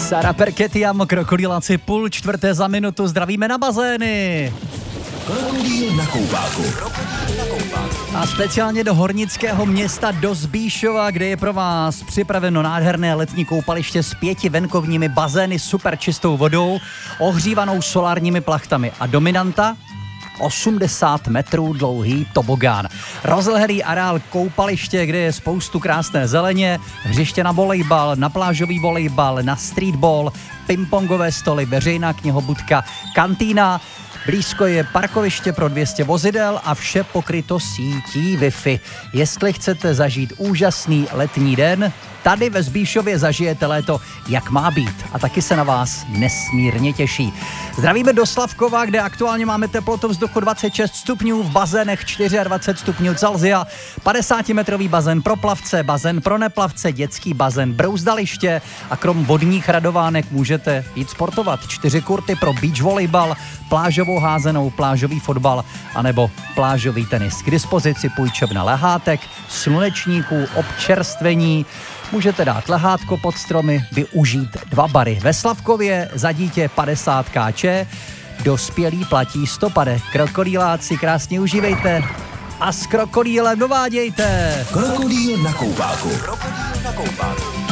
Sara Perketiam, Krokodýláci, 3:30 za minutu, zdravíme na bazény. Krokodýl na koupáku. A speciálně do hornického města, do Zbíšova, kde je pro vás připraveno nádherné letní koupaliště s 5 venkovními bazény, super čistou vodou, ohřívanou solárními plachtami a dominanta 80 metrů dlouhý tobogán. Rozlehlý areál koupaliště, kde je spoustu krásné zeleně, hřiště na volejbal, na plážový volejbal, na streetball, pingpongové stoly, veřejná knihobudka, kantýna. Blízko je parkoviště pro 200 vozidel a vše pokryto sítí Wi-Fi. Jestli chcete zažít úžasný letní den, tady ve Zbíšově zažijete léto, jak má být. A taky se na vás nesmírně těší. Zdravíme do Slavkova, kde aktuálně máme teplotu vzduchu 26 stupňů, v bazénech 24 stupňů Celsia, 50-metrový bazén pro plavce, bazén pro neplavce, dětský bazén brouzdaliště a krom vodních radovánek můžete jít sportovat. 4 kurty pro beach volejbal, plážovou házenou, plážový fotbal anebo plážový tenis. K dispozici půjčovna lehátek, slunečníků, občerstvení. Můžete dát lehátko pod stromy, využít 2 bary. Ve Slavkově za dítě 50 kč, dospělí platí 100 Krokodýláci, krásně užívejte a s krokodýlem dovádějte. Krokodýl na koupáku. Krokodýl na koupáku.